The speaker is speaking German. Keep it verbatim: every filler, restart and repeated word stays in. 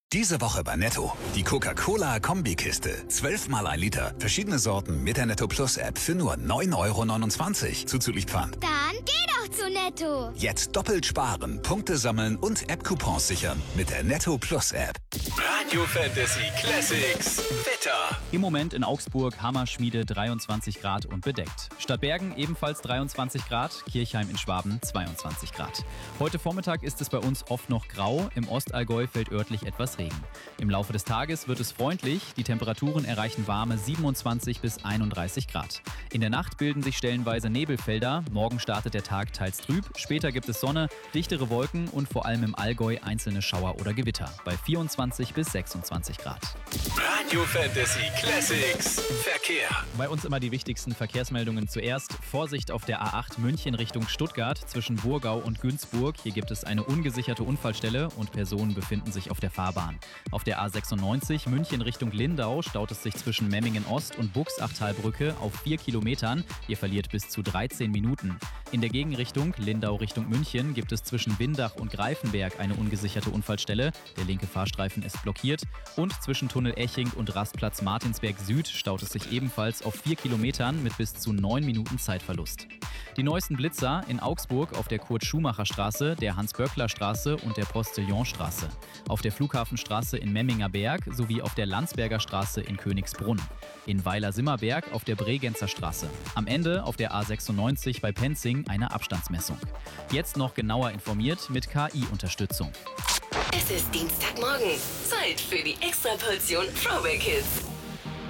Diese Woche bei Netto. Die Coca-Cola-Kombikiste. zwölf mal ein Liter. Verschiedene Sorten mit der Netto Plus App für nur neun Euro neunundzwanzig. Zuzüglich Pfand. Dann geh doch zu Netto. Jetzt doppelt sparen, Punkte sammeln und App-Coupons sichern mit der Netto Plus App. Radio Fantasy Classics. Wetter. Im Moment in Augsburg, Hammerschmiede dreiundzwanzig Grad und bedeckt. Stadtbergen ebenfalls dreiundzwanzig Grad, Kirchheim in Schwaben zweiundzwanzig Grad. Heute Vormittag ist es bei uns oft noch grau, im Ostallgäu fällt örtlich etwas Regen. Im Laufe des Tages wird es freundlich, die Temperaturen erreichen warme siebenundzwanzig bis einunddreißig Grad. In der Nacht bilden sich stellenweise Nebelfelder, morgen startet der Tag teils trüb, später gibt es Sonne, dichtere Wolken und vor allem im Allgäu einzelne Schauer oder Gewitter bei vierundzwanzig bis sechsundzwanzig Grad. Radio Fantasy Classics. Verkehr. Bei uns immer die wichtigsten Verkehrsmeldungen zuerst. Vorsicht auf der A acht München Richtung Stuttgart zwischen Burgau und Günzburg. Hier gibt es eine ungesicherte Unfallstelle und Personen befinden sich auf der Fahrbahn. Auf der A sechsundneunzig München Richtung Lindau staut es sich zwischen Memmingen Ost und Buchsachtalbrücke auf vier Kilometern. Ihr verliert bis zu dreizehn Minuten. In der Gegenrichtung Lindau Richtung München gibt es zwischen Windach und Greifenberg eine ungesicherte Unfallstelle. Der linke Fahrstreifen ist blockiert. Und zwischen Tunnel Eching und Rastplatz Martinsberg Süd staut es sich ebenfalls auf vier Kilometern mit bis zu neun Minuten Zeitverlust. Die neuesten Blitzer in Augsburg auf der Kurt-Schumacher-Straße, der Hans-Böckler-Straße und der Postillon-Straße. Auf der Flughafenstraße in Memminger Berg sowie auf der Landsberger Straße in Königsbrunn. In Weiler-Simmerberg auf der Bregenzer Straße. Am Ende auf der A sechsundneunzig bei Penzing eine Abstandsmessung. Jetzt noch genauer informiert mit K I-Unterstützung. Es ist Dienstagmorgen. Zeit für die Extraportion Throwback Hits.